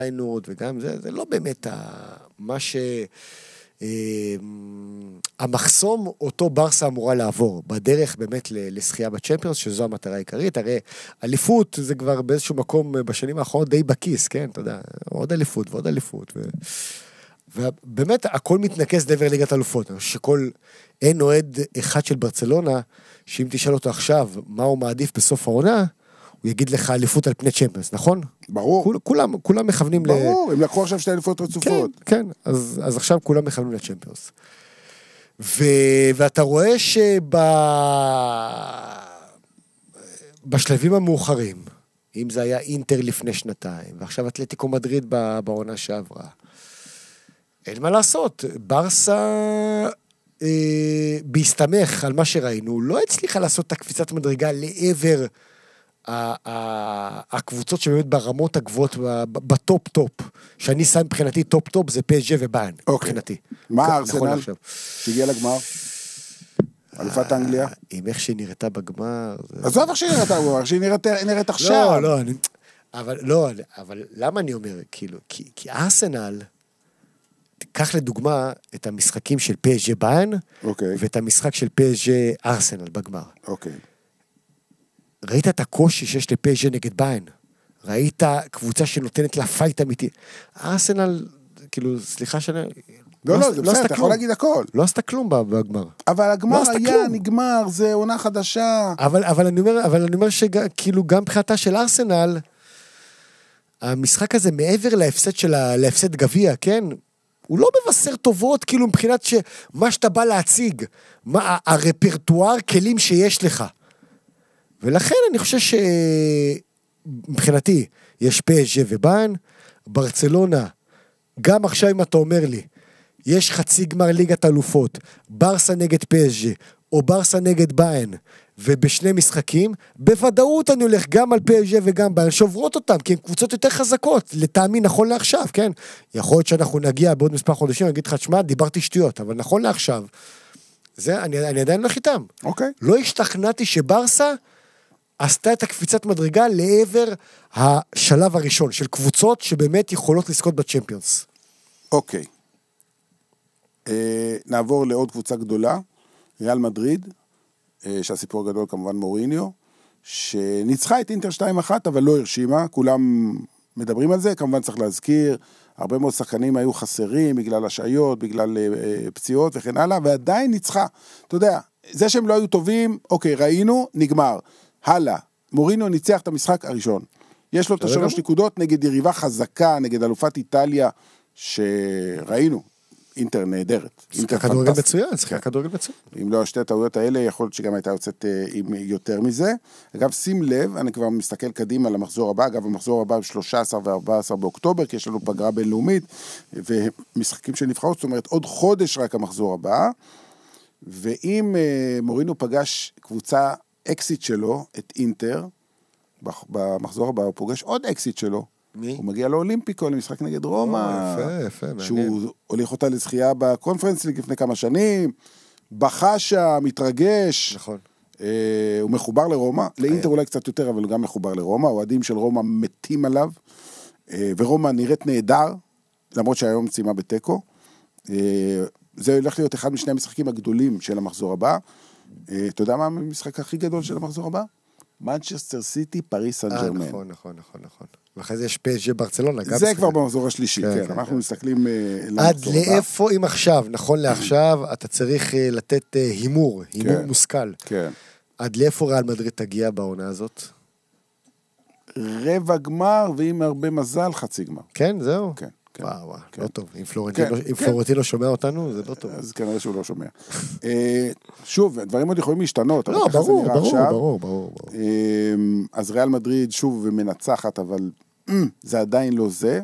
וגם זה לא באמת מה המחסום אותו ברסה אמורה לעבור, בדרך באמת לזכייה בצ'מפיונס, שזו המטרה העיקרית. הרי אליפות זה כבר באיזשהו מקום בשנים האחרונות די בכיס, כן, אתה יודע, עוד אליפות ועוד אליפות, ובאמת הכל מתנקז לעבר ליגת אלופות, אין אוהד אחד של ברצלונה, שאם תשאל אותו עכשיו מה הוא מעדיף בסוף העונה, הוא יגיד לך אליפות על פני צ'מפיונס, נכון? ברור. כולם מכוונים ברור, הם לקחו עכשיו 2 אליפות רצופות. כן, אז עכשיו כולם מכוונים לצ'מפיונס. ואתה רואה בשלבים המאוחרים, אם זה היה אינטר לפני 2, ועכשיו אתלטיקו מדריד בעונה שעברה, אין מה לעשות, ברסה בהסתמך על מה שראינו, לא הצליחה לעשות את הקפיצת מדרגה לעבר הקבוצות שבאמת ברמות הגבוהות, בטופ-טופ, שאני שם מבחינתי טופ-טופ, זה PSG וביירן, מבחינתי. מה הארסנל שהגיע לגמר? אלופת אנגליה? עם איך שהיא נראתה בגמר. עזוב איך שהיא נראתה בגמר, שהיא נראית עכשיו. אבל למה אני אומר, כאילו, כי הארסנל, תיקח לדוגמה את המשחקים של PSG ביירן, ואת המשחק של PSG ארסנל בגמר. אוקיי. ראית את הקושי שיש לפז'ה נגד ביירן, ראית קבוצה שנותנת לה פייט אמיתי, ארסנל, כאילו, סליחה שאני... לא, זה בסדר, אתה יכול להגיד הכל. לא עשתה כלום בגמר. אבל הגמר היה, נגמר, זה עונה חדשה. אבל אני אומר שכאילו גם מבחינתה של ארסנל, המשחק הזה מעבר להפסד גביע, כן? הוא לא מבשר טובות, כאילו מבחינת מה שאתה בא להציג, מה הרפרטואר כלים שיש לך. ולכן אני חושב שמבחינתי יש PSG וביירן, ברצלונה, גם עכשיו אם אתה אומר לי, יש חצי גמר ליגת אלופות, ברסה נגד PSG, או ברסה נגד ביירן, ובשני משחקים, בוודאות אני הולך גם על PSG וגם ביירן, שוברות אותם, כי הן קבוצות יותר חזקות, לטעמי נכון לעכשיו, כן? יכול להיות שאנחנו נגיע בעוד מספר חודשים, אני אגיד לך, שמה, דיברתי שטויות, אבל נכון לעכשיו, זה, אני עדיין הולך איתם. אוקיי. לא השתכנעתי שברסה עשתה את הקפיצת מדרגה לעבר השלב הראשון, של קבוצות שבאמת יכולות לזכות בצ'מפיונס. אוקיי. נעבור לעוד קבוצה גדולה, ריאל מדריד, שהסיפור הגדול כמובן מוריניו, שניצחה את אינטר 2-1, אבל לא הרשימה, כולם מדברים על זה, כמובן צריך להזכיר, הרבה מאוד שחקנים היו חסרים, בגלל השעיות, בגלל פציעות וכן הלאה, ועדיין ניצחה. אתה יודע, זה שהם לא היו טובים, אוקיי, ראינו, נגמר. הלאה, מוריניו ניצח את המשחק הראשון. יש לו את 3 נקודות נגד יריבה חזקה, נגד אלופת איטליה, שראינו, אינטר נהדרת. שיחקה כדורגל מצוין, אם לא, 2 הטעויות האלה, יכול להיות שגם הייתה יוצאת עם יותר מזה. אגב, שים לב, אני כבר מסתכל קדימה למחזור הבא, אגב, המחזור הבא 13 ו-14 באוקטובר, כי יש לנו פגרה בינלאומית, ומשחקים של נבחרות, זאת אומרת, עוד חודש רק המחזור הבא, ואם מוריניו פגש קבוצה אקסיט שלו, את אינטר, במחזור הבא הוא פוגש עוד אקסיט שלו. מי? הוא מגיע לאולימפיקו, למשחק נגד רומא. יפה, מעניין. שהוא הוליך אותה לזכייה בקונפרנס ליג לפני כמה שנים, בחשה, מתרגש. נכון. הוא מחובר לרומא, לאינטר אולי קצת יותר, אבל הוא גם מחובר לרומא, האוהדים של רומא מתים עליו, ורומא נראית נהדר, למרות שהיום ציימה בטקו. זה הולך להיות אחד משני המשחקים הגדולים של המחזור הבא. אתה יודע מה המשחק הכי גדול של המחזור הבא? מנצ'סטר סיטי, פריס סן ז'רמן. נכון. ואחרי זה יש PSG ברצלונה. זה כבר במחזור השלישי, כן. אנחנו מסתכלים עד לאיפה, אם עכשיו, נכון לעכשיו, אתה צריך לתת הימור מושכל. כן. עד לאיפה ריאל מדריד תגיע בעונה הזאת? רבע גמר, ועם הרבה מזל, חצי גמר. כן, זהו? כן. וואו, לא טוב. אם פלורנטינו שומע אותנו, זה לא טוב. אז כנראה שהוא לא שומע. שוב, הדברים עוד יכולים להשתנות. לא, ברור. אז ריאל מדריד שוב ומנצחת, אבל זה עדיין לא זה.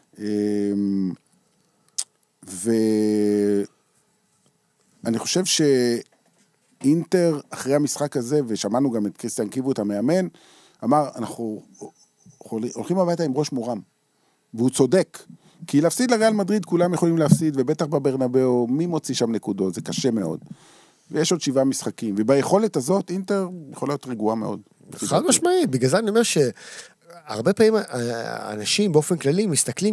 ואני חושב שאינטר, אחרי המשחק הזה, ושמענו גם את קריסטיאן קיבוט המאמן, אמר, אנחנו הולכים הביתה עם ראש מורם. והוא צודק. כי להפסיד לריאל מדריד, כולם יכולים להפסיד, ובטח בברנבאו, מי מוציא שם נקודות? זה קשה מאוד. ויש עוד 7 משחקים, וביכולת הזאת, אינטר יכולה להיות רגועה מאוד. חד משמעית, בגלל זה אני אומר הרבה פעמים אנשים באופן כללי מסתכלים